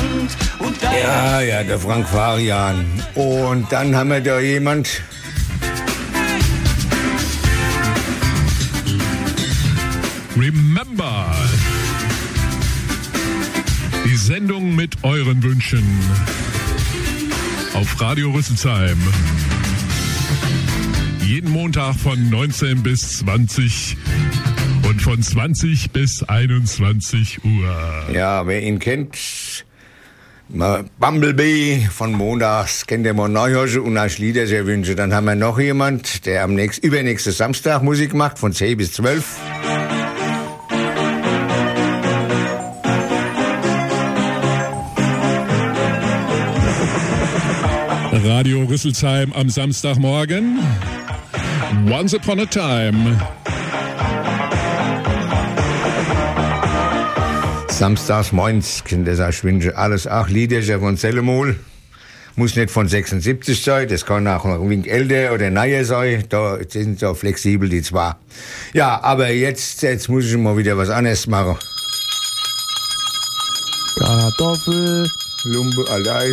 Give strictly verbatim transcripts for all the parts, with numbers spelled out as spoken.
Hand und deine... Ja, ja, der Frank Farian. Und dann haben wir da jemand... Remember. Die Sendung mit euren Wünschen. Auf Radio Rüsselsheim. Jeden Montag von neunzehn bis zwanzig und von zwanzig bis einundzwanzig Uhr. Ja, wer ihn kennt, Bumblebee von montags, kennt ihr mal Neuhörsche und als Lieder sehr wünsche. Dann haben wir noch jemand, der am nächsten, übernächsten Samstag Musik macht, von zehn bis zwölf. Radio Rüsselsheim am Samstagmorgen. Once Upon a Time. Samstags moins, Kinder, sag ich wünsche alles auch Liederchen von Sellemol. Muss nicht von sechsundsiebzig sein, das kann auch noch ein wenig älter oder neuer sein. Da sind so flexibel die zwei. Ja, aber jetzt, jetzt muss ich mal wieder was anderes machen. Kartoffel. Lumpe allein.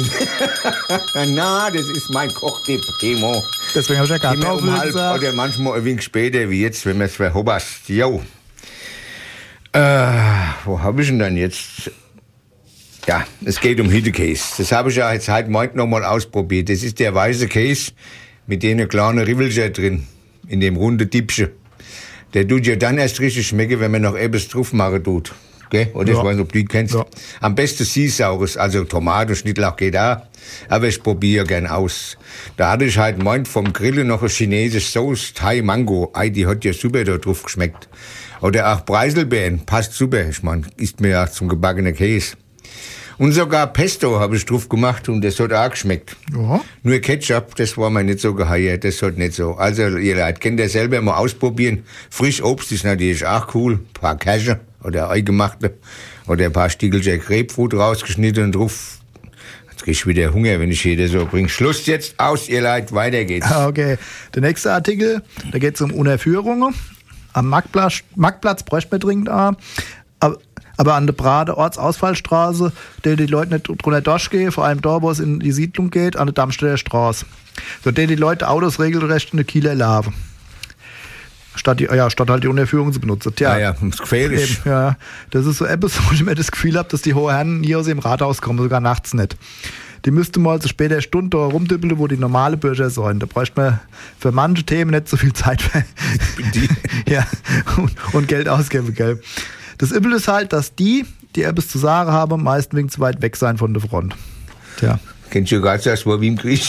Na, das ist mein Kochtipp, Timo. Deswegen habe ich ja Immer Kartoffeln um halb gesagt. oder manchmal ein wenig später, wie jetzt, wenn man es verhobberst. Jo. Äh, wo habe ich denn dann jetzt? Ja, es geht um Hittekäse. Das habe ich ja jetzt heute Morgen noch mal ausprobiert. Das ist der weiße Käse mit den kleinen Rivelchen drin, in dem runden Dippchen. Der tut ja dann erst richtig schmecken, wenn man noch etwas drauf machen tut. Okay? Oder Ja. ich weiß nicht, ob du die kennst. Ja. Am besten Seesaures, also Tomate, Schnittlauch geht auch. Aber ich probiere gern aus. Da hatte ich heute Morgen vom Grillen noch eine chinesische Sauce, Thai Mango. Ei, die hat ja super da drauf geschmeckt. Oder auch Preiselbeeren, passt super. Ich meine, isst mir ja zum gebackenen Käse. Und sogar Pesto habe ich drauf gemacht und das hat auch geschmeckt. Ja. Nur Ketchup, das war mir nicht so geheuer, das hat nicht so. Also, ihr Leute, könnt ihr selber mal ausprobieren. Frisch Obst ist natürlich auch cool. Ein paar Kirschen oder eingemachte oder ein paar Stiegelchen Grapefruit rausgeschnitten und drauf. Jetzt krieg ich wieder Hunger, wenn ich jeder so bringe. Schluss jetzt aus, ihr Leute, weiter geht's. Okay, der nächste Artikel, da geht es um Unerführungen. Am Marktplatz, Marktplatz bräuchte man dringend an. Aber, aber an der Brade Ortsausfallstraße, der die Leute nicht drunter durchgehen, vor allem da, wo es in die Siedlung geht, an der Darmstädter Straße. So, der die Leute Autos regelrecht in der Kieler Lave. Statt, die, ja, statt halt die Unerführung zu benutzen. Tja, Ja, ja, das ist gefährlich. Eben, ja, das ist so etwas, wo ich immer das Gefühl habe, dass die hohen Herren hier aus dem Rathaus kommen, sogar nachts nicht. Die müsste mal zu später Stunde da rumdüppeln, wo die normale Bürger sollen. Da bräuchte man für manche Themen nicht so viel Zeit für Die- ja, und, und Geld ausgeben, gell. Das Übel ist halt, dass die, die etwas zu sagen haben, meist wegen zu weit weg sein von der Front. Tja. Kennst du gar nicht, das war wie im Krieg.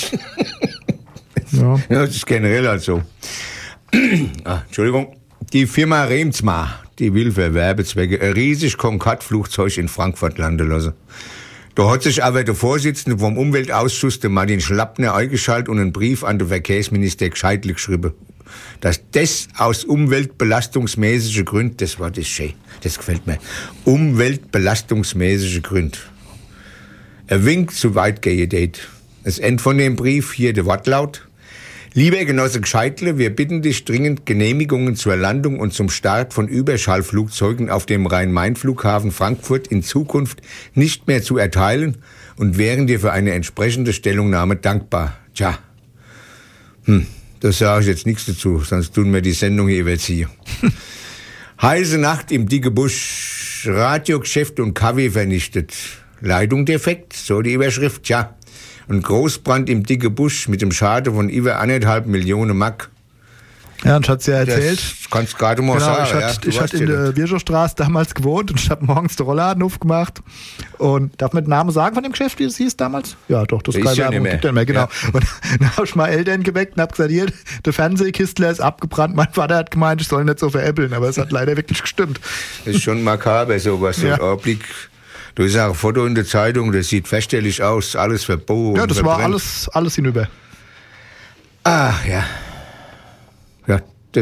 Ja. Ja, das ist generell halt so. Ah, Entschuldigung. Die Firma Remsmar, die will für Werbezwecke ein riesig Concorde-Flugzeug in Frankfurt landen lassen. Da hat sich aber der Vorsitzende vom Umweltausschuss, der Martin Schlappner, eingeschaltet und einen Brief an den Verkehrsminister Gscheidle geschrieben. Dass das aus umweltbelastungsmäßigen Gründen, das war das schön, das gefällt mir, umweltbelastungsmäßige Gründen. Ein Wink zu weit geht. Das Ende von dem Brief, hier der Wortlaut. Lieber Genosse Gscheidle, wir bitten dich dringend, Genehmigungen zur Landung und zum Start von Überschallflugzeugen auf dem Rhein-Main-Flughafen Frankfurt in Zukunft nicht mehr zu erteilen und wären dir für eine entsprechende Stellungnahme dankbar. Tja, hm, das sage ich jetzt nichts dazu, sonst tun wir die Sendung hier überziehen. Heiße Nacht im dicke Busch, Radiogeschäft und Kaffee vernichtet. Leitung defekt, so die Überschrift, tja. Ein Großbrand im dicke Busch mit dem Schaden von über anderthalb Millionen Mark. Ja, und ich hatte es ja erzählt. Das kannst du gerade mal Genau, sagen. ich hatte, ja, ich hatte in der Wirschowstraße damals gewohnt und ich habe morgens den Rollladen aufgemacht. Und darf man den Namen sagen von dem Geschäft, wie es hieß damals? Ja, doch, das Ist ist ja keine nicht Werbung, mehr. gibt ja nicht mehr, genau. Ja. Und dann habe ich mal Eltern geweckt und habe gesagt, hier, der Fernsehkistler ist abgebrannt. Mein Vater hat gemeint, ich soll nicht so veräppeln, aber es hat leider wirklich gestimmt. Das ist schon makaber, sowas, so Ja. ein Anblick. Du hast auch ein Foto in der Zeitung, das sieht fürchterlich aus, alles verboten. Ja, das war verbrennt. alles, alles hinüber. Ah, ja. Ja,